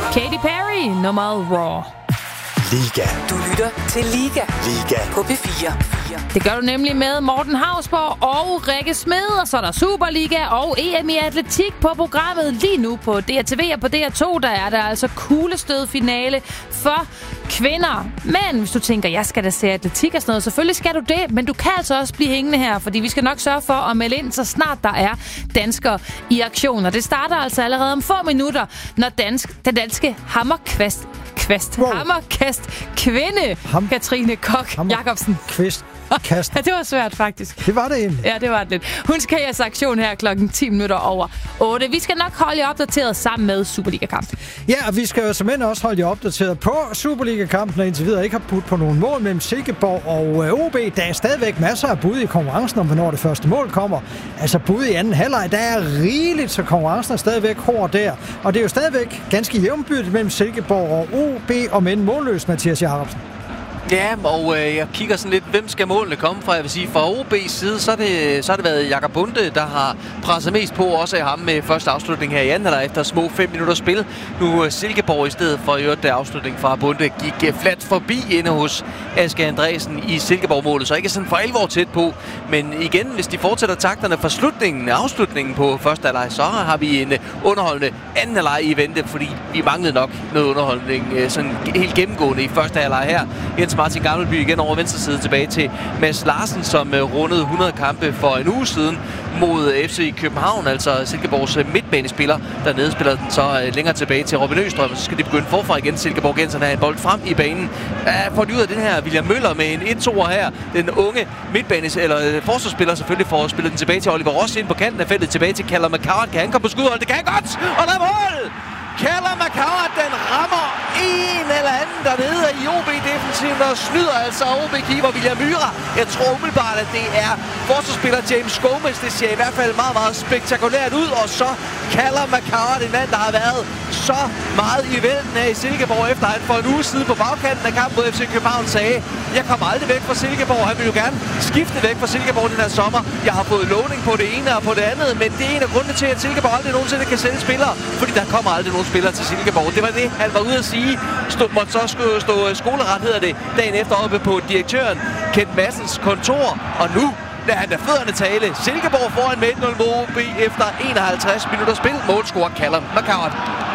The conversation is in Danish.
Katy Perry, nummeret Raw. Liga. Du lytter til Liga. Liga. På P4. Det gør du nemlig med Morten Hausborg og Rikke Smed, og så er der Superliga og EM i atletik på programmet lige nu på DRTV og på DR2. Der er der altså kuglestød finale for kvinder. Men hvis du tænker, jeg skal da se atletik og sådan noget, selvfølgelig skal du det, men du kan altså også blive hængende her, fordi vi skal nok sørge for at melde ind, så snart der er danskere i aktion. Og det starter altså allerede om få minutter, når den danske hammerkast kvinde, Katrine Koch Jacobsen. Kast. Ja, det var svært faktisk. Det var det egentlig. Ja, det var det lidt. Hun skal i jeres aktion her klokken 10 minutter over 8. Vi skal nok holde jer opdateret sammen med Superliga-kampen. Ja, og vi skal jo simpelthen også holde jer opdateret på Superliga-kampen, og indtil videre ikke har budt på nogle mål mellem Silkeborg og OB. Der er stadigvæk masser af bud i konkurrencen om, hvornår det første mål kommer. Altså bud i anden halvleg, der er rigeligt, så konkurrencen er stadigvæk hård der. Og det er jo stadigvæk ganske jævnbyrdigt mellem Silkeborg og OB, og men målløs Mathias Jacobsen. Ja, og jeg kigger sådan lidt, hvem skal målene komme fra? Jeg vil sige, fra OB's side, så har det været Jakob Bunde, der har presset mest på, også af ham med første afslutning her i anden, eller efter små 5 minutter spil. Nu Silkeborg i stedet for øvrigt afslutning fra Bunde gik fladt forbi inde hos Aske Andresen i Silkeborg-målet, så ikke sådan for alvor tæt på. Men igen, hvis de fortsætter takterne fra afslutningen på første halvleg, så har vi en underholdende anden halvleg i vente, fordi vi manglede nok noget underholdning sådan helt gennemgående i første halvleg her. Jens Martin Gammelby igen over venstre side tilbage til Mads Larsen, som rundede 100 kampe for en uge siden mod FC København, altså Silkeborgs midtbanespiller. Dernede spiller den så længere tilbage til Robin Østrøm, så skal de begynde forfra igen. Silkeborgenserne har en bold frem i banen. Får de ud af den her William Møller med en 1-2'er her. Den unge forsvarsspiller selvfølgelig får spillet den tilbage til Oliver Ross ind på kanten af feltet, tilbage til Callum McCart. Kan han komme på skudhold? Det kan han godt! Og der er mål! Callum McCart, den rammer en eller anden dernede i OB-defensiven og snyder altså OB-keeper William Myhra. Jeg tror umiddelbart, at det er forsvarsspiller James Gomez. Det ser i hvert fald meget, meget spektakulært ud. Og så Callum McCart, en mand, der har været så meget i vælten af i Silkeborg, efter han for en uge siden på bagkanten af kampen mod FC København sagde, jeg kommer aldrig væk fra Silkeborg. Han vil jo gerne skifte væk fra Silkeborg den her sommer. Jeg har fået lovning på det ene og på det andet, men det er en af grundene til, at Silkeborg aldrig nogensinde kan sælge spillere, fordi der kommer aldrig nogen spillere til Silkeborg. Det var det, han var ude at sige. Måtte så stå skoleret, hedder det, dagen efter oppe på direktøren Kent Madsens kontor. Og nu lader han da fødderne tale. Silkeborg foran med 1-0 mod OB efter 51 minutter spil. Målscorer Callum McCart.